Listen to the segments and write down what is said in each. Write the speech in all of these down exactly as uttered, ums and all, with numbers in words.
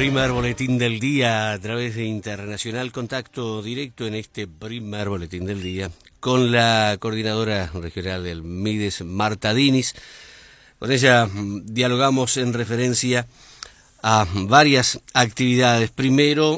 Primer boletín del día a través de Internacional, contacto directo en este primer boletín del día con la coordinadora regional del MIDES, Marta Diniz. Con ella dialogamos en referencia a varias actividades. Primero,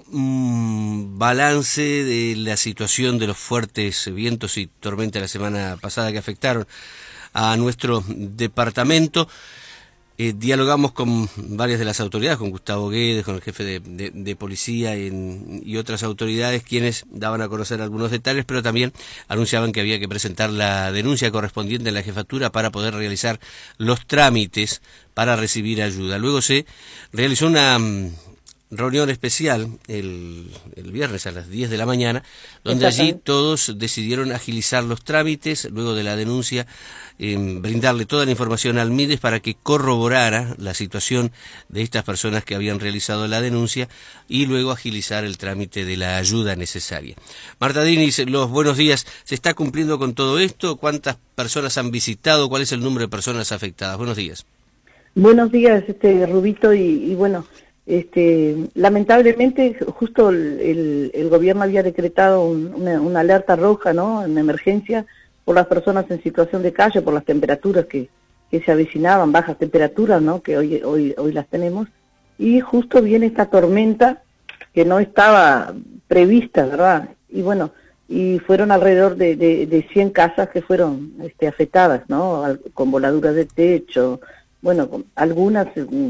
un balance de la situación de los fuertes vientos y tormenta la semana pasada que afectaron a nuestro departamento. Eh, dialogamos con varias de las autoridades, con Gustavo Guedes, con el jefe de, de, de policía en, y otras autoridades, quienes daban a conocer algunos detalles, pero también anunciaban que había que presentar la denuncia correspondiente en la jefatura para poder realizar los trámites para recibir ayuda. Luego se realizó una um, reunión especial el, el viernes a las diez de la mañana, donde allí todos decidieron agilizar los trámites, luego de la denuncia, eh, brindarle toda la información al MIDES para que corroborara la situación de estas personas que habían realizado la denuncia y luego agilizar el trámite de la ayuda necesaria. Marta Diniz, los buenos días. ¿Se está cumpliendo con todo esto? ¿Cuántas personas han visitado? ¿Cuál es el número de personas afectadas? Buenos días. Buenos días, este Rubito, y, y bueno, este lamentablemente justo el, el, el gobierno había decretado un, una, una alerta roja, ¿no?, en emergencia por las personas en situación de calle, por las temperaturas que, que se avecinaban, bajas temperaturas, ¿no?, que hoy, hoy, hoy las tenemos, y justo viene esta tormenta que no estaba prevista, ¿verdad? Y bueno, y fueron alrededor de, de, de cien casas que fueron este, afectadas, ¿no?, con voladuras de techo, bueno, algunas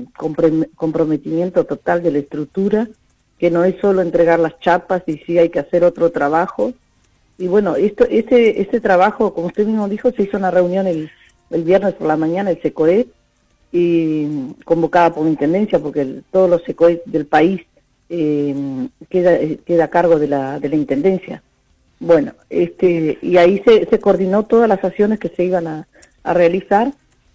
comprometimiento total de la estructura, que no es solo entregar las chapas, y sí hay que hacer otro trabajo. Y bueno, esto, ese, ese trabajo, como usted mismo dijo, se hizo una reunión el, el viernes por la mañana, el SECOED, y convocada por la Intendencia, porque el, todos los SECOED del país eh, queda, queda a cargo de la, de la Intendencia. Bueno, este, y ahí se, se coordinó todas las acciones que se iban a, a realizar.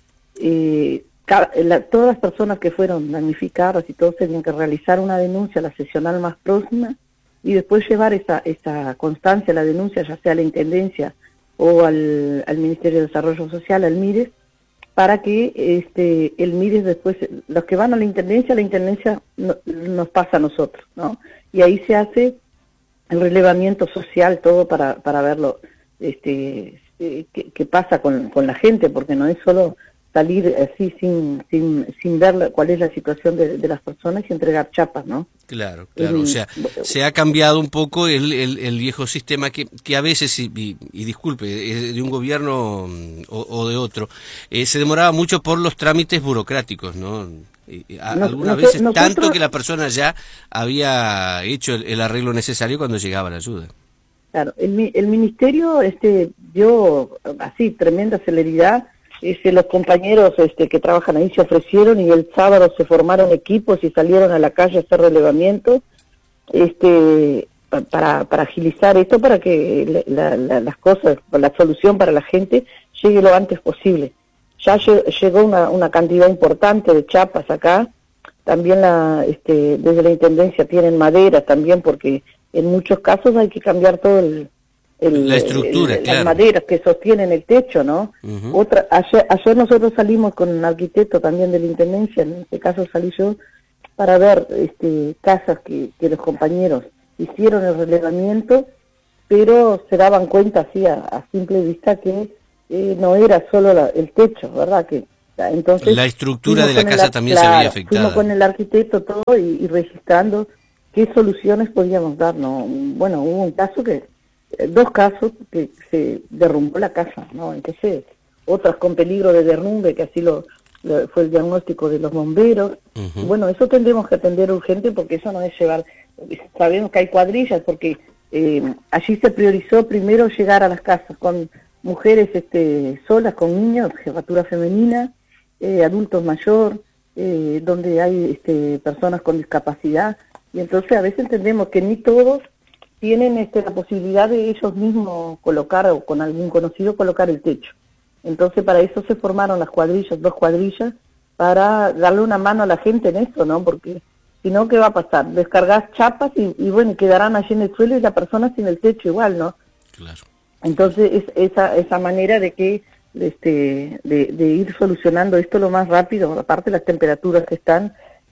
Eh, La, todas las personas que fueron damnificadas y todos tenían que realizar una denuncia a la sesional más próxima y después llevar esa, esa constancia, la denuncia, ya sea a la Intendencia o al, al Ministerio de Desarrollo Social, al MIDES, para que este, el MIDES después, los que van a la Intendencia, la Intendencia no, nos pasa a nosotros, ¿no? Y ahí se hace el relevamiento social, todo para, para verlo, este, eh, qué, qué pasa con, con la gente, porque no es solo salir así sin sin sin ver cuál es la situación de, de las personas y entregar chapas, ¿no? Claro, claro, eh, o sea, se ha cambiado un poco el, el, el viejo sistema que, que a veces, y, y, y disculpe, de un gobierno o, o de otro, eh, se demoraba mucho por los trámites burocráticos, ¿no? A, Nos, algunas nos, veces nosotros, tanto que la persona ya había hecho el, el arreglo necesario cuando llegaba la ayuda. Claro, el, el ministerio este dio así tremenda celeridad. Este, los compañeros este, que trabajan ahí se ofrecieron y el sábado se formaron equipos y salieron a la calle a hacer relevamiento este, para, para agilizar esto, para que la, la, las cosas, la solución para la gente llegue lo antes posible. Ya llegó una, una cantidad importante de chapas acá, también la, este, desde la Intendencia tienen madera también, porque en muchos casos hay que cambiar todo el... El, la estructura, el, claro. Las maderas que sostienen el techo, ¿no? Uh-huh. Otra, ayer, ayer nosotros salimos con un arquitecto también de la Intendencia, en este caso salí yo, para ver este, casas que, que los compañeros hicieron el relevamiento, pero se daban cuenta así a, a simple vista que eh, no era solo la, el techo, ¿verdad? Que entonces la estructura de la casa el, también claro, se veía afectada. Fuimos con el arquitecto todo y, y registrando qué soluciones podíamos dar, ¿no? Bueno, hubo un caso que dos casos que se derrumbó la casa, ¿no? Entonces, otras con peligro de derrumbe, que así lo, lo fue el diagnóstico de los bomberos. Uh-huh. Bueno, eso tendremos que atender urgente, porque eso no es llevar, sabemos que hay cuadrillas, porque eh, allí se priorizó primero llegar a las casas con mujeres este, solas, con niños, jefatura femenina, eh, adultos mayor, eh, donde hay este, personas con discapacidad, y entonces a veces entendemos que ni todos tienen este, la posibilidad de ellos mismos colocar, o con algún conocido, colocar el techo. Entonces para eso se formaron las cuadrillas, dos cuadrillas, para darle una mano a la gente en esto, ¿no? Porque si no, ¿qué va a pasar? Descargás chapas y, y bueno, quedarán allí en el suelo y la persona sin el techo igual, ¿no? Claro. Entonces es esa esa manera de que este de, de ir solucionando esto lo más rápido, aparte de las temperaturas que están,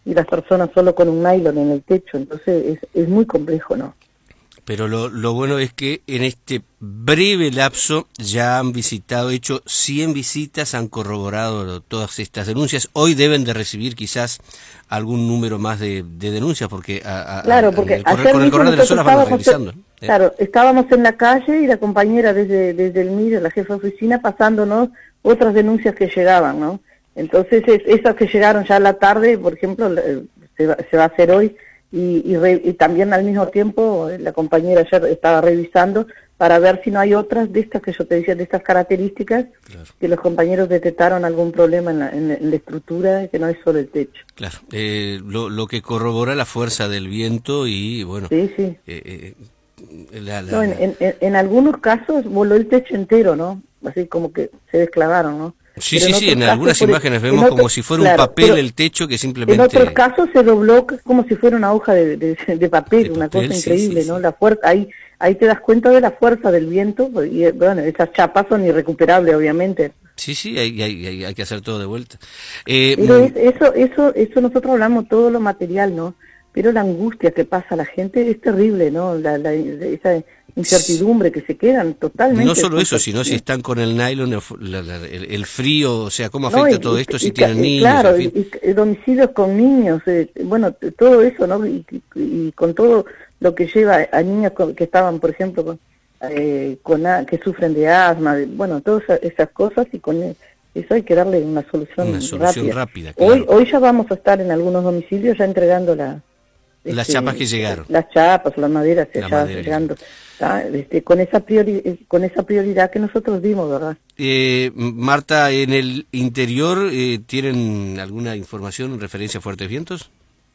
y las personas solo con un nylon en el techo, entonces es, es muy complejo, ¿no? Pero lo, lo bueno es que en este breve lapso ya han visitado, hecho cien visitas, han corroborado todas estas denuncias. Hoy deben de recibir quizás algún número más de, de denuncias, porque, a, a, claro, porque el correr, con el correr de las horas van revisando. En, ¿eh? Claro, estábamos en la calle y la compañera desde, desde el M I D E, la jefa de oficina, pasándonos otras denuncias que llegaban, ¿no? Entonces es, esas que llegaron ya a la tarde, por ejemplo, se va, se va a hacer hoy. Y, y, re, y también al mismo tiempo la compañera ayer estaba revisando para ver si no hay otras de estas que yo te decía, de estas características, claro, que los compañeros detectaron algún problema en la, en, en la estructura, que no es solo el techo. Claro, eh, lo, lo que corrobora la fuerza del viento y bueno... Sí, sí. Eh, eh, la, la, no, en, en, en algunos casos voló el techo entero, ¿no? Así como que se desclavaron, ¿no? Sí, pero sí, sí, en casos, algunas imágenes vemos otro, como si fuera claro, un papel el techo que simplemente... En otros casos se dobló como si fuera una hoja de, de, de, papel, de una papel, cosa increíble, sí, sí, ¿no? Sí. La fuerza, ahí, ahí te das cuenta de la fuerza del viento, y bueno, esas chapas son irrecuperables, obviamente. Sí, sí, hay, hay, hay, hay que hacer todo de vuelta. Eh, pero es, eso, eso, eso nosotros hablamos todo lo material, ¿no? Pero la angustia que pasa a la gente es terrible, ¿no? La, la, esa incertidumbre que se quedan totalmente... No solo eso, sino si están con el nylon, la, la, el, el frío, o sea, ¿cómo afecta no, y, todo esto si y, tienen niños? Claro, en fin. y, y domicilios con niños, eh, bueno, todo eso, ¿no? Y, y, y con todo lo que lleva a niños con, que estaban, por ejemplo, con, eh, con que sufren de asma, de, bueno, todas esas cosas, y con eso hay que darle una solución, una solución rápida. rápida claro. Hoy, hoy ya vamos a estar en algunos domicilios ya entregando la... Las este, chapas que llegaron. Las chapas, las maderas que la ya madera. llegando. Este, con esa priori, con esa prioridad que nosotros dimos, ¿verdad? Eh, Marta, ¿en el interior eh, tienen alguna información en referencia a fuertes vientos?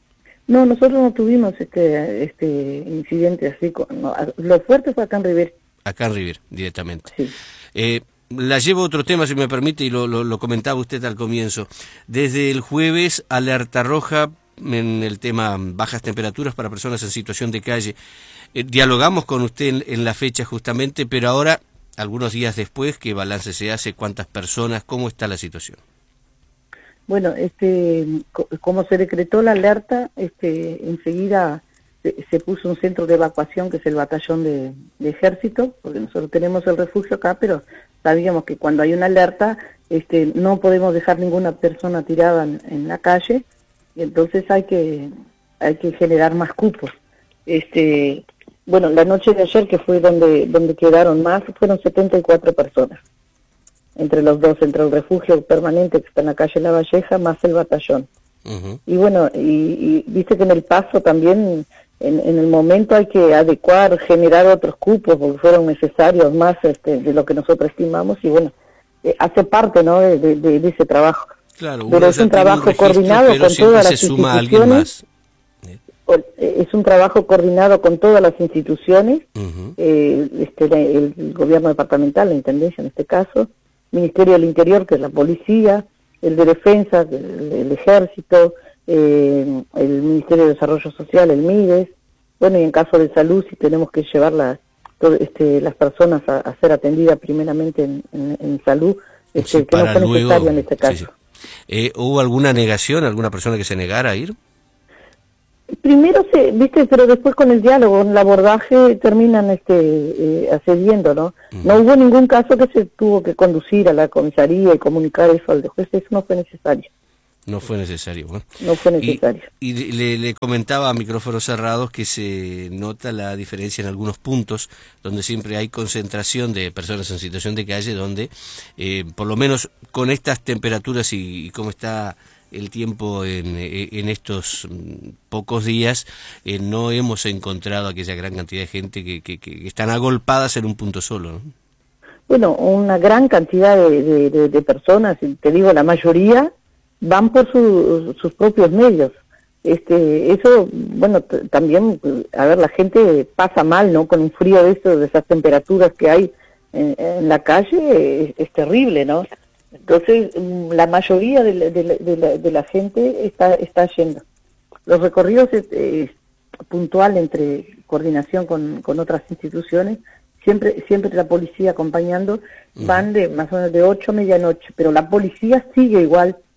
No, nosotros no tuvimos este este incidente así. Con, no, lo fuerte fue acá en River. Acá en River, directamente. Sí. Eh, la llevo a otro tema, si me permite, y lo, lo, lo comentaba usted al comienzo. Desde el jueves, alerta roja en el tema bajas temperaturas para personas en situación de calle. Eh, dialogamos con usted en, en la fecha justamente, pero ahora, algunos días después, ¿qué balance se hace? ¿Cuántas personas? ¿Cómo está la situación? Bueno, este, como se decretó la alerta, este, enseguida se, se puso un centro de evacuación, que es el batallón de, de ejército, porque nosotros tenemos el refugio acá, pero sabíamos que cuando hay una alerta, este, no podemos dejar ninguna persona tirada en, en la calle, y entonces hay que hay que generar más cupos. Este, bueno, la noche de ayer, que fue donde donde quedaron más, fueron setenta y cuatro personas, entre los dos, entre el refugio permanente que está en la calle La Valleja, más el batallón. Uh-huh. Y bueno, y, y viste que en el paso también, en, en el momento hay que adecuar, generar otros cupos, porque fueron necesarios más este, de lo que nosotros estimamos, y bueno, eh, hace parte, ¿no?, de, de, de ese trabajo. Claro, pero es un trabajo un registro, coordinado con todas las instituciones. Es un trabajo coordinado con todas las instituciones, uh-huh. eh, este, el, el gobierno departamental, la intendencia en este caso, Ministerio del Interior, que es la policía, el de Defensa, el, el Ejército, eh, el Ministerio de Desarrollo Social, el MIDES, bueno, y en caso de salud, si tenemos que llevar la, todo, este, las personas a, a ser atendidas primeramente en, en, en salud, este, sí, que no fue necesario en este caso. Sí, sí. Eh, ¿Hubo alguna negación, alguna persona que se negara a ir? Primero se, viste, pero después con el diálogo, el abordaje, terminan este eh, accediendo, ¿no? Uh-huh. No hubo ningún caso que se tuvo que conducir a la comisaría y comunicar eso al juez, eso no fue necesario. No fue necesario, bueno. No fue necesario. Y, y le, le comentaba a micrófonos cerrados que se nota la diferencia en algunos puntos donde siempre hay concentración de personas en situación de calle, donde eh, por lo menos con estas temperaturas y, y cómo está el tiempo en, en estos pocos días, eh, no hemos encontrado aquella gran cantidad de gente que, que, que están agolpadas en un punto solo, ¿no? Bueno, una gran cantidad de, de, de, de personas, te digo, la mayoría van por su, sus propios medios. Este, eso, bueno, t- también, a ver, la gente pasa mal, ¿no? Con un frío de eso, de esas temperaturas que hay en, en la calle, es, es terrible, ¿no? Entonces, la mayoría de la, de la, de la, de la gente está está yendo. Los recorridos es, es puntual entre coordinación con, con otras instituciones, siempre siempre la policía acompañando, van de más o menos de ocho a medianoche, pero la policía sigue igual,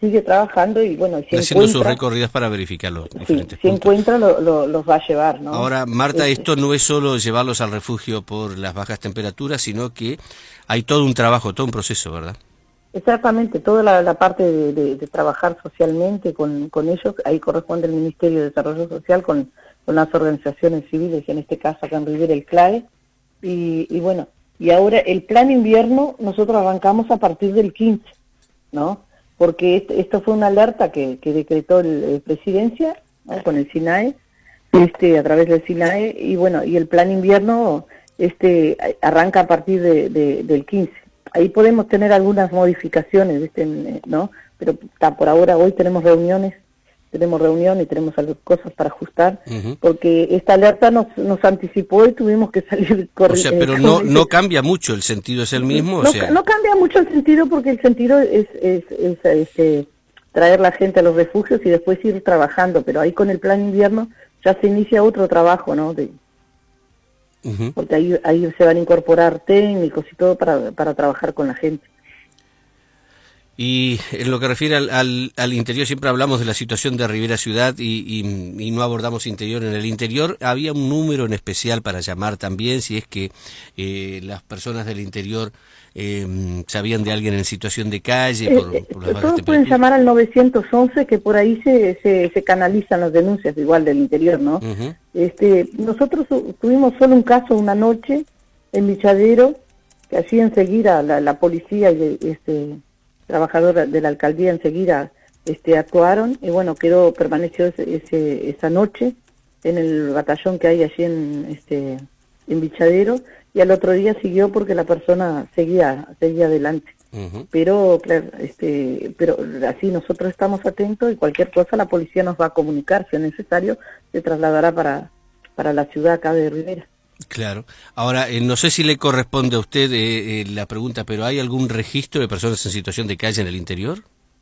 sigue trabajando y bueno, si haciendo sus encuentra, recorridas para verificar los sí, diferentes si puntos. encuentra lo, lo, los va a llevar, ¿no? Ahora, Marta, Este, esto no es solo llevarlos al refugio por las bajas temperaturas, sino que hay todo un trabajo, todo un proceso, ¿verdad? Exactamente, toda la, la parte de, de, de trabajar socialmente con, con ellos, ahí corresponde el Ministerio de Desarrollo Social con, con las organizaciones civiles, en este caso acá en Rivera el C L A E, y, y bueno, y ahora el plan invierno nosotros arrancamos a partir del quince, ¿no? Porque este, esto fue una alerta que, que decretó el, el Presidencia, ¿no? Con el SINAE, este, a través del SINAE, y bueno, y el plan invierno este, arranca a partir de, de, del quince. Ahí podemos tener algunas modificaciones, ¿viste? ¿No? Pero ta, por ahora hoy tenemos reuniones, tenemos reuniones y tenemos algunas cosas para ajustar, uh-huh. porque esta alerta nos, nos anticipó y tuvimos que salir corriendo. O sea, pero no no cambia mucho, el sentido es el mismo. No, o sea... no cambia mucho el sentido porque el sentido es, es, es, es este, traer la gente a los refugios y después ir trabajando, pero ahí con el plan invierno ya se inicia otro trabajo, ¿no? De, Uh-huh. porque ahí, ahí se van a incorporar técnicos y todo para, para trabajar con la gente. Y en lo que refiere al, al, al interior, siempre hablamos de la situación de Rivera Ciudad y, y, y no abordamos interior. En el interior había un número en especial para llamar también, si es que eh, las personas del interior eh, sabían de alguien en situación de calle. Por, eh, por las bajas todos pueden llamar al novecientos once, que por ahí se, se, se canalizan las denuncias igual del interior, ¿no? Uh-huh. Este, nosotros tuvimos solo un caso una noche en Vichadero, que así enseguida la, la policía y este trabajador de la alcaldía enseguida este, actuaron, y bueno, quedó, permaneció ese, ese, esa noche en el batallón que hay allí en, este, en Vichadero, y al otro día siguió porque la persona seguía, seguía adelante. Uh-huh. Pero, claro, este, pero así nosotros estamos atentos y cualquier cosa la policía nos va a comunicar, si es necesario, se trasladará para, para la ciudad acá de Rivera. Claro. Ahora, eh, no sé si le corresponde a usted eh, eh, la pregunta, pero ¿hay algún registro de personas en situación de calle en el interior?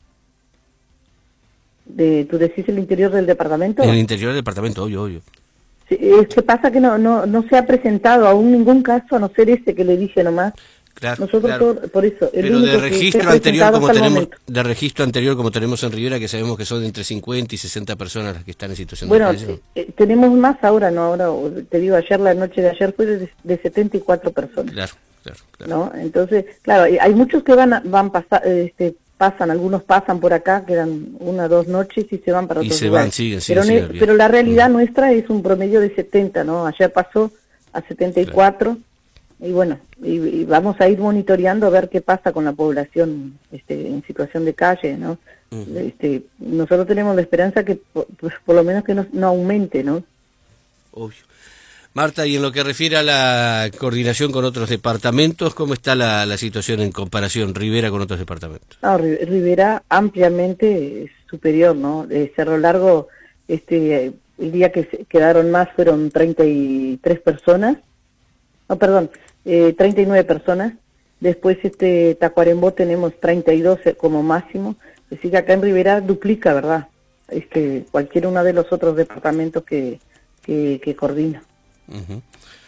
De, ¿Tú decís el interior del departamento? En el interior del departamento, obvio, obvio. Sí, es que pasa que no, no, no se ha presentado aún ningún caso, a no ser ese que le dije nomás. Claro, Nosotros claro. Todo, por eso, el pero de registro anterior como tenemos momento. de registro anterior como tenemos en Rivera, que sabemos que son entre cincuenta y sesenta personas las que están en situación bueno, de calle. Eh, tenemos más ahora, no, ahora te digo, ayer la noche de ayer fue de, de setenta y cuatro personas. Claro, claro, claro. ¿No? Entonces, claro, hay muchos que van a, van pasar este pasan, algunos pasan por acá, quedan una o dos noches y se van para otros y se lugares. Van, siguen, siguen, pero, siguen, pero la realidad mm. nuestra es un promedio de setenta, ¿no? Ayer pasó a setenta y cuatro. Claro. Y bueno, y, y vamos a ir monitoreando a ver qué pasa con la población este, en situación de calle, ¿no? Uh-huh. Este, nosotros tenemos la esperanza que pues, por lo menos que no, no aumente, ¿no? Obvio. Marta, y en lo que refiere a la coordinación con otros departamentos, ¿cómo está la, la situación en comparación Rivera con otros departamentos? No, Rivera ampliamente superior, ¿no? Eh, Cerro Largo, este, el día que se quedaron más fueron treinta y tres personas, no, perdón, Eh, treinta y nueve personas. Después este Tacuarembó tenemos treinta y dos como máximo. Es decir, que acá en Rivera duplica, ¿verdad? Este, cualquier uno de los otros departamentos que, que, que coordina. Uh-huh.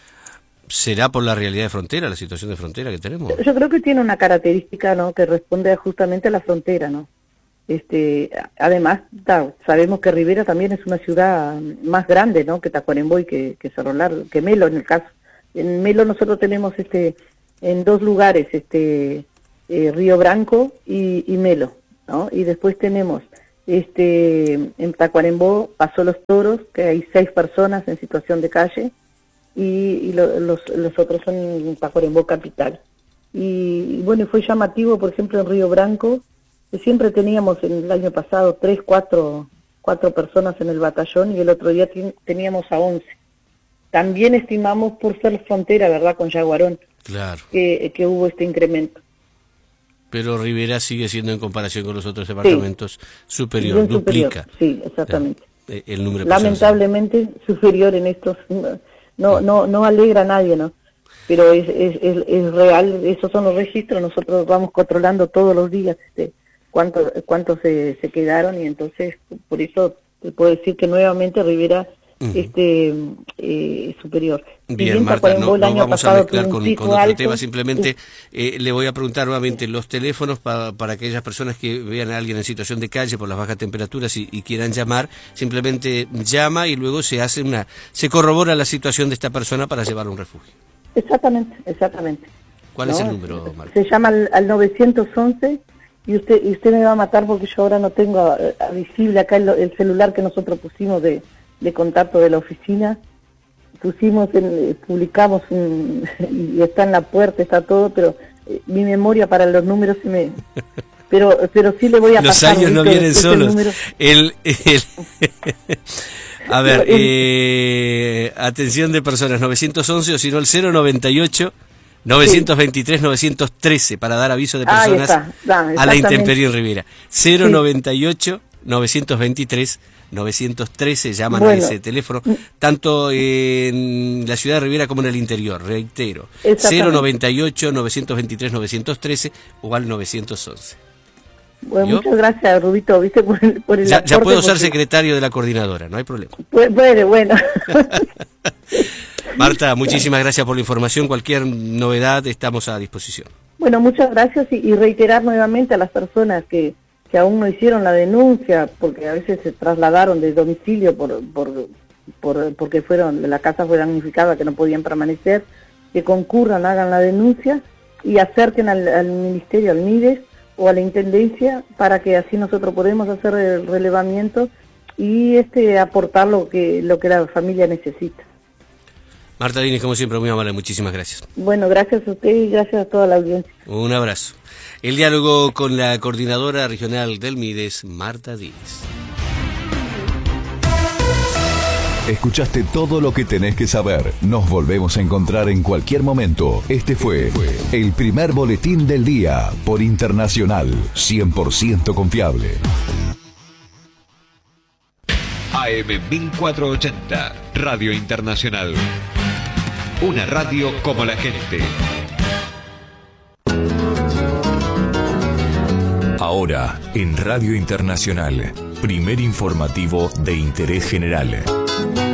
¿Será por la realidad de frontera, la situación de frontera que tenemos? Yo, yo creo que tiene una característica, ¿no?, que responde justamente a la frontera, ¿no? Este, además, ta, sabemos que Rivera también es una ciudad más grande, ¿no?, que Tacuarembó y que, que Cerro Largo, que Melo en el caso. En Melo nosotros tenemos este en dos lugares, este eh, Río Branco y, y Melo, ¿no? Y después tenemos este en Tacuarembó, Paso Los Toros, que hay seis personas en situación de calle, y, y lo, los, los otros son en Tacuarembó capital. Y, y bueno, fue llamativo, por ejemplo, en Río Branco, que siempre teníamos en el año pasado tres, cuatro, cuatro personas en el batallón, y el otro día ten, teníamos a once. También estimamos por ser frontera, ¿verdad?, con Yaguarón, claro, que, que hubo este incremento. Pero Rivera sigue siendo, en comparación con los otros departamentos, sí, superior, bien duplica. Superior. Sí, exactamente. El, el número de lamentablemente personas. Superior en estos, no, no, no alegra a nadie, ¿no? Pero es, es, es, es real, esos son los registros, nosotros vamos controlando todos los días este, cuántos cuántos se, se quedaron, y entonces por eso te puedo decir que nuevamente Rivera uh-huh. este eh, superior. Bien, Marta, no, no vamos a mezclar con, con otro alto. tema, simplemente eh, le voy a preguntar nuevamente los teléfonos para, para aquellas personas que vean a alguien en situación de calle por las bajas temperaturas y, y quieran llamar, simplemente llama y luego se hace una, se corrobora la situación de esta persona para llevarlo a un refugio. Exactamente, exactamente. ¿Cuál ¿No? es el número, Marta? Se llama al, al novecientos once y usted y usted me va a matar porque yo ahora no tengo a, a visible acá el, el celular que nosotros pusimos de, de contacto de la oficina. Pusimos, en, publicamos un, y está en la puerta, está todo, pero eh, mi memoria para los números se me... Pero pero sí le voy a los pasar... Los años no vienen solos. El, el, a ver, eh, atención de personas, novecientos once o si no el cero noventa y ocho, novecientos veintitrés, novecientos trece para dar aviso de personas da, a la intemperie en Rivera. cero noventa y ocho, novecientos veintitrés, novecientos trece, llaman bueno, a ese teléfono, tanto en la ciudad de Rivera como en el interior, reitero, cero noventa y ocho, novecientos veintitrés, novecientos trece o al novecientos once. Bueno, ¿Yo? muchas gracias, Rubito, ¿viste? Por el, por el ya, ya puedo ser porque... secretario de la coordinadora, no hay problema. Bueno, bueno. Marta, muchísimas gracias por la información, cualquier novedad estamos a disposición. Bueno, muchas gracias y, y reiterar nuevamente a las personas que que aún no hicieron la denuncia, porque a veces se trasladaron de domicilio por, por, por porque fueron la casa fue damnificada, que no podían permanecer, que concurran, hagan la denuncia y acerquen al, al Ministerio, al MIDES o a la Intendencia, para que así nosotros podemos hacer el relevamiento y este aportar lo que, lo que la familia necesita. Marta Diniz, como siempre, muy amable, muchísimas gracias. Bueno, gracias a usted y gracias a toda la audiencia. Un abrazo. El diálogo con la coordinadora regional del MIDES, Marta Diniz. Escuchaste todo lo que tenés que saber. Nos volvemos a encontrar en cualquier momento. Este fue, este fue el primer boletín del día por Internacional, cien por ciento confiable. A M mil cuatrocientos ochenta, Radio Internacional. Una radio como la gente. Ahora, en Radio Internacional, primer informativo de interés general.